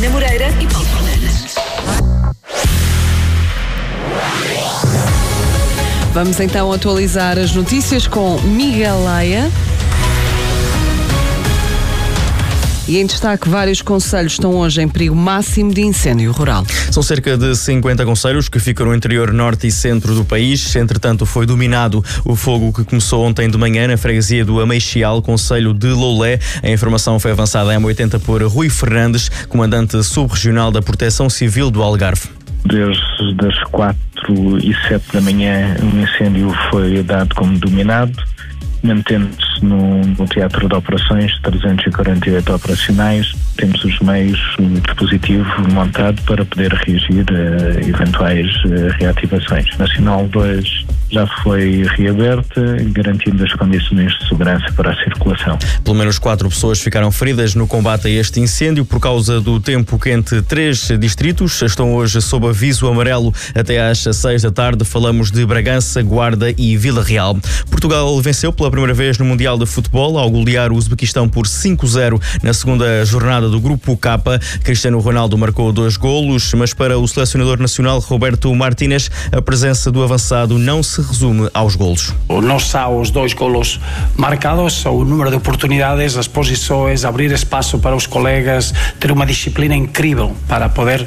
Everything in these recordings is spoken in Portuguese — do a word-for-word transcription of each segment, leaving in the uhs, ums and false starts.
Ana Moreira e Paulo Fernandes. Vamos então atualizar as notícias com Miguel Laia. E em destaque, vários concelhos estão hoje em perigo máximo de incêndio rural. São cerca de cinquenta concelhos que ficam no interior norte e centro do país. Entretanto, foi dominado o fogo que começou ontem de manhã na freguesia do Ameixial, concelho de Loulé. A informação foi avançada em M oitenta por Rui Fernandes, comandante subregional da Proteção Civil do Algarve. Desde as quatro e sete da manhã, o incêndio foi dado como dominado, mantendo-se no, no teatro de operações, trezentos e quarenta e oito operacionais. Temos os meios, o dispositivo montado para poder reagir a eventuais reativações. Nacional dois já foi reaberta, garantindo as condições de segurança para a circulação. Pelo menos quatro pessoas ficaram feridas no combate a este incêndio por causa do tempo quente. Três distritos estão hoje sob aviso amarelo até às seis da tarde. Falamos de Bragança, Guarda e Vila Real. Portugal venceu pela primeira vez no Mundial de Futebol ao golear o Uzbequistão por cinco a zero na segunda jornada do Grupo K. Cristiano Ronaldo marcou dois golos, mas para o selecionador nacional Roberto Martínez, a presença do avançado não se resume aos golos. Não só os dois golos marcados, o número de oportunidades, as posições, abrir espaço para os colegas, ter uma disciplina incrível para poder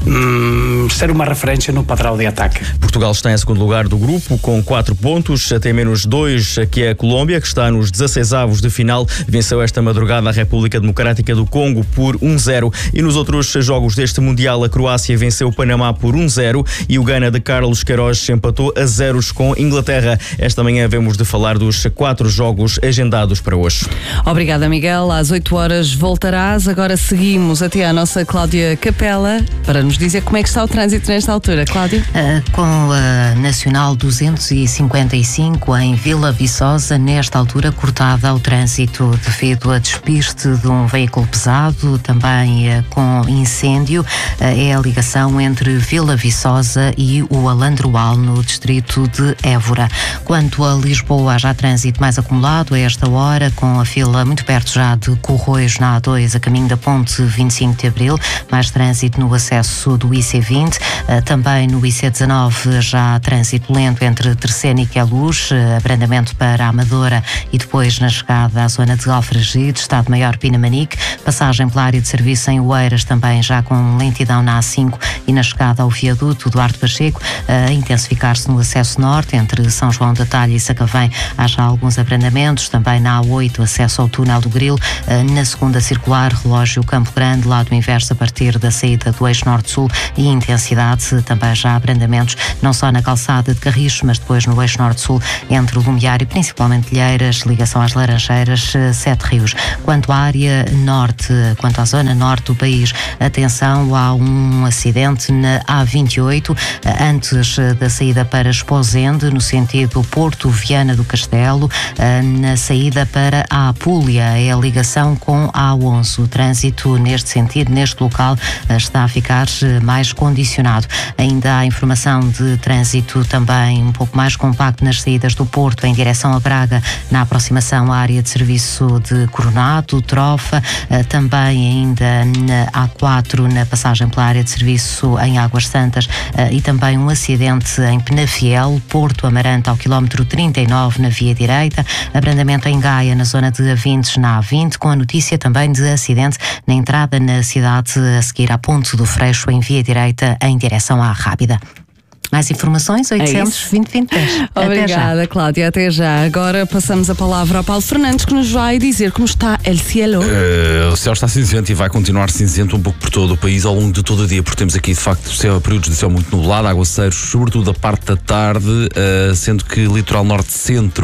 hum, ser uma referência no padrão de ataque. Portugal está em segundo lugar do grupo com quatro pontos, até menos dois que é a Colômbia, que está nos dezasseis avos de final. Venceu esta madrugada a República Democrática do Congo por um a zero. E nos outros jogos deste Mundial, a Croácia venceu o Panamá por um a zero e o Gana de Carlos Queiroz empatou a zeros com Inglaterra. Esta manhã havemos de falar dos quatro jogos agendados para hoje. Obrigada, Miguel. Às oito horas voltarás. Agora seguimos até à nossa Cláudia Capela para nos dizer como é que está o trânsito nesta altura. Cláudia? Uh, com a Nacional duzentos e cinquenta e cinco em Vila Viçosa, nesta altura cortada ao trânsito devido a despiste de um veículo pesado, também uh, com incêndio. Uh, é a ligação entre Vila Viçosa e o Alandroal, no distrito de Évora. Quanto a Lisboa, já há trânsito mais acumulado a esta hora, com a fila muito perto já de Corroios na A dois, a caminho da ponte vinte e cinco de Abril, mais trânsito no acesso do I C vinte, uh, também no I C dezanove já há trânsito lento entre Terceira e Queluz, uh, abrandamento para a Amadora e depois na chegada à zona de Alfragide, Estado Maior Pinamanique, passagem pela área de serviço em Oeiras, também já com lentidão na A cinco e na chegada ao viaduto Duarte Pacheco, a intensificar-se no acesso norte, entre São João da Talha e Sacavém, há já alguns abrandamentos, também na A oito, acesso ao túnel do Grilo, na segunda circular, relógio Campo Grande, lado inverso a partir da saída do eixo norte-sul e intensidade, também já abrandamentos, não só na calçada de Carriço, mas depois no eixo norte-sul, entre Lumiar e principalmente Lheiras, ligação às Laranjeiras, Sete Rios. Quanto à área norte, quanto à zona norte do país, atenção, há um acidente na A vinte e oito, antes da saída para Esposende, no sentido Porto Viana do Castelo, na saída para a Apulia, é a ligação com a A onze. O trânsito neste sentido, neste local, está a ficar mais condicionado. Ainda há informação de trânsito também um pouco mais compacto nas saídas do Porto em direção a Braga, na aproximação à área de serviço de Coronado, Trofa, também ainda na A quatro, na passagem pela área de serviço em Águas Santas, e também um acidente em Penafiel, Porto Amarante, ao quilómetro trinta e nove na via direita, abrandamento em Gaia, na zona de Avintes, na A vinte, com a notícia também de acidente na entrada na cidade a seguir à Ponte do Freixo, em via direita, em direção à Rábida. Mais informações, oitocentos, vinte, vinte, dez. Obrigada, Cláudia. Até já. Agora passamos a palavra ao Paulo Fernandes, que nos vai dizer como está el cielo. Uh, o céu está cinzento e vai continuar cinzento um pouco por todo o país ao longo de todo o dia, porque temos aqui, de facto, céu, períodos de céu muito nublado, aguaceiros, sobretudo a parte da tarde, uh, sendo que litoral norte-centro,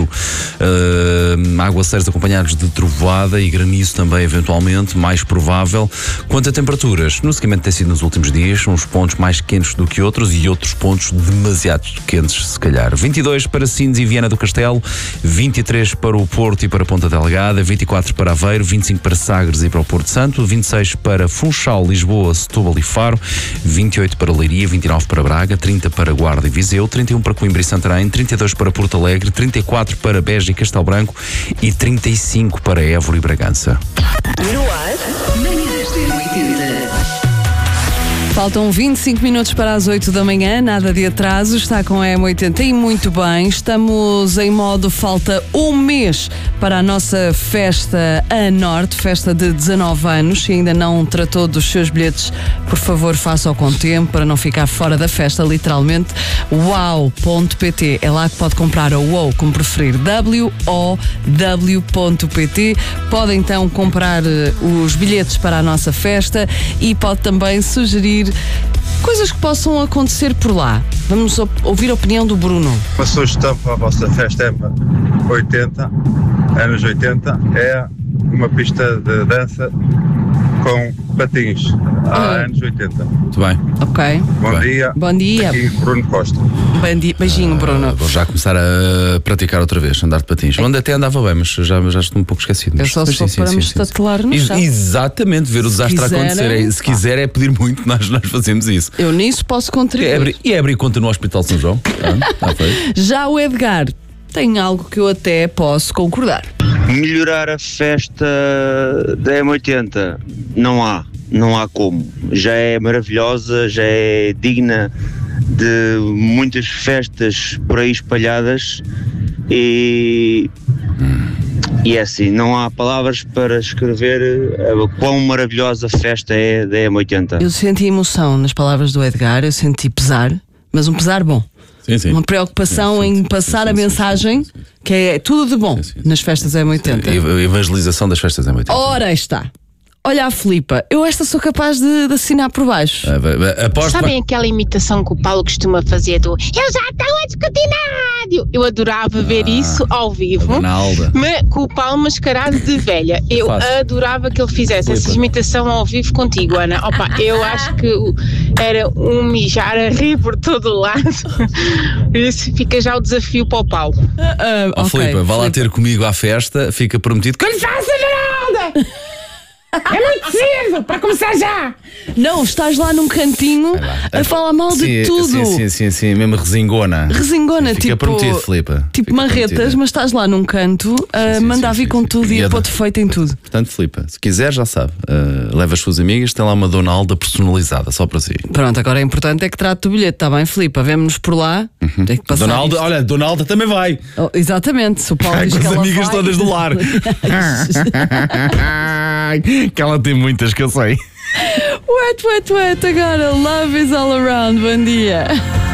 uh, aguaceiros acompanhados de trovoada e granizo também, eventualmente, mais provável. Quanto a temperaturas, no seguimento tem sido nos últimos dias, uns pontos mais quentes do que outros e outros pontos demasiado quentes, se calhar. vinte e dois para Sines e Viana do Castelo, vinte e três para o Porto e para Ponta Delgada, vinte e quatro para Aveiro, vinte e cinco para Sagres e para o Porto Santo, vinte e seis para Funchal, Lisboa, Setúbal e Faro, vinte e oito para Leiria, vinte e nove para Braga, trinta para Guarda e Viseu, trinta e um para Coimbra e Santarém, trinta e dois para Porto Alegre, trinta e quatro para Beja e Castelo Branco e trinta e cinco para Évora e Bragança. No ar, manhãs da oitenta. Faltam vinte e cinco minutos para as oito da manhã, nada de atraso, está com a M oitenta e muito bem. Estamos em modo falta um mês para a nossa festa A Norte, festa de dezanove anos. Se ainda não tratou dos seus bilhetes, por favor, faça-o com tempo para não ficar fora da festa, literalmente. wow ponto pt é lá que pode comprar, ou wow, como preferir, w o w ponto p t. Pode então comprar os bilhetes para a nossa festa e pode também sugerir coisas que possam acontecer por lá. Vamos ouvir a opinião do Bruno. Uma sugestão para a vossa festa M oitenta, anos oitenta, é uma pista de dança com patins, há Uhum. anos oitenta. Muito bem. Ok. Bom Bem. dia. Bom dia. Aqui Bruno Costa. Bandi- Beijinho, Bruno. Vou já começar a praticar outra vez, andar de patins. Onde até andava bem, mas já, já estou um pouco esquecido. Eu Mas- só mas se for sim, sim, para sim, me sim, sim. estatelar no Ex- chão. Exatamente, ver o desastre a quiserem, acontecer. É- Se quiser é pedir muito, nós, nós fazemos isso. Eu nisso posso E contribuir. é abrir, e é abrir conta no Hospital São João. Ah, tá feito. Já o Edgar tem algo que eu até posso concordar. Melhorar a festa da M oitenta, não há, não há como. Já é maravilhosa, já é digna de muitas festas por aí espalhadas e, e é assim, não há palavras para escrever a quão maravilhosa a festa é da M oitenta. Eu senti emoção nas palavras do Edgar, eu senti pesar, mas um pesar bom. Sim, sim. Uma preocupação Sim, sim, em sim, passar sim, a sim, mensagem sim, sim, sim. que é tudo de bom Sim, sim, sim. nas festas M oitenta. A evangelização das festas é muito. Ora aí está. Olha a Filipa, eu esta sou capaz de, de assinar por baixo. Aposto. Sabem aquela imitação que o Paulo costuma fazer do Eu já estou a discutir na rádio? Eu adorava ver isso ao vivo, Ronaldo. mas com o Paulo mascarado de velha. Eu Fácil. adorava que ele fizesse essa imitação ao vivo contigo, Ana. Opa, eu acho que o- era um mijar a rir por todo o lado. Isso fica já o desafio para o Paulo. Ah, Ó ok, Filipe, vá lá Filipe. ter comigo à festa, fica prometido que eu lhe faço a Ronaldo! É muito cedo para começar já! Não, estás lá num cantinho a falar mal de sim, tudo. Sim, sim, sim, sim, mesmo resingona. Resingona, Fica tipo. prometido, Filipe. Tipo Fica marretas, prometido. mas estás lá num canto a sim, mandar sim, vir sim, com sim. tudo e E a a pôr da- defeito em tudo. Portanto, Filipe, se quiser, já sabe, uh, leva as suas amigas, tem lá uma Dona Alda personalizada, só para si. Pronto, agora é importante é que trate o bilhete, está bem, Filipe? Vemos-nos por lá. Tem que passar. Dona Alda, isto. olha, Dona Alda também vai. Oh, exatamente, se o Paulo Vai diz com que as ela amigas vai... todas do lar. Que ela tem muitas, que eu sei. Wet, wet, wet, agora Love is all around, bom dia.